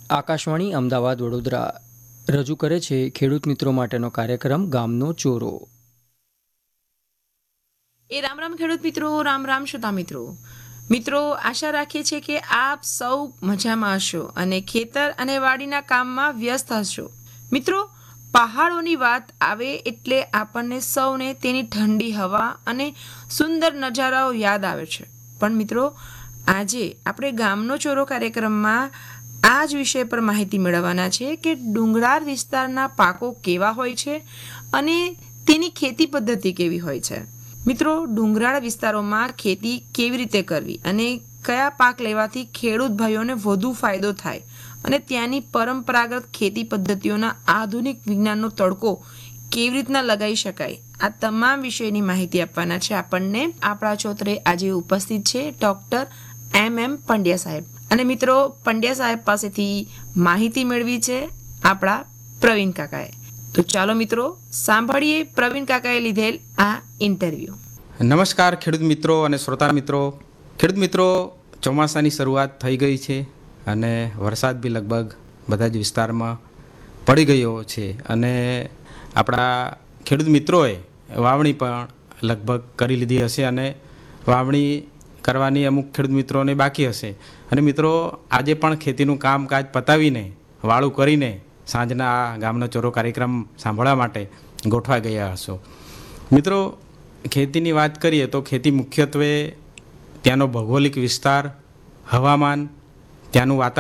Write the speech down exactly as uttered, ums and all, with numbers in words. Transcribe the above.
આકાશવાણી અમદાવાદ વડોદરા રજૂ કરે છે ખેડૂત મિત્રો માટેનો કાર્યક્રમ ગામનો ચોરો. એ રામ રામ ખેડૂત મિત્રો, રામ રામ શ્રોતા મિત્રો. મિત્રો, આશા રાખીએ છીએ કે આપ સૌ મજામાં હશો અને ખેતર અને વાડીના કામમાં વ્યસ્ત હશો. મિત્રો, પહાડોની વાત આવે એટલે આપણને સૌને તેની ઠંડી હવા અને સુંદર નજારાઓ યાદ આવે છે. પણ મિત્રો, આજે આપણે ગામનો ચોરો કાર્યક્રમમાં આ જ વિષય પર માહિતી મેળવવાના છે કે ડુંગરાળ વિસ્તારના પાકો કેવા હોય છે અને તેની ખેતી પદ્ધતિ કેવી હોય છે. મિત્રો, ડુંગરાળ વિસ્તારોમાં ખેતી કેવી રીતે કરવી અને કયા પાક લેવાથી ખેડૂત ભાઈઓને વધુ ફાયદો થાય અને ત્યાંની પરંપરાગત ખેતી પદ્ધતિઓના આધુનિક વિજ્ઞાનનો તડકો કેવી રીતના લગાવી શકાય, આ તમામ વિષયની માહિતી આપવાના છે આપણને આપણા ચોતરે આજે ઉપસ્થિત છે ડૉક્ટર એમ એમ પંડ્યા સાહેબ. અને મિત્રો, પંડ્યા સાહેબ પાસેથી માહિતી મેળવી છે આપણા પ્રવીણ કાકાએ. તો ચાલો મિત્રો, સાંભળીએ પ્રવીણ કાકાએ લીધેલ આ ઇન્ટરવ્યૂ. નમસ્કાર ખેડૂત મિત્રો અને શ્રોતા મિત્રો. ખેડૂત મિત્રો, ચોમાસાની શરૂઆત થઈ ગઈ છે અને વરસાદ બી લગભગ બધા જ વિસ્તારમાં પડી ગયો છે અને આપણા ખેડૂત મિત્રોએ વાવણી પણ લગભગ કરી લીધી હશે અને વાવણી કરવાની અમુક ખેડૂત મિત્રોને બાકી હશે. અને મિત્રો, આજે પણ ખેતીનું કામકાજ પતાવીને વાળું કરીને સાંજના આ ગામનો ચોરો કાર્યક્રમ સાંભળવા માટે ગોઠવા ગયા હશો. મિત્રો, ખેતીની વાત કરીએ તો ખેતી મુખ્યત્વે ત્યાંનો ભૌગોલિક વિસ્તાર, હવામાન, ત્યાંનું વાતાવરણ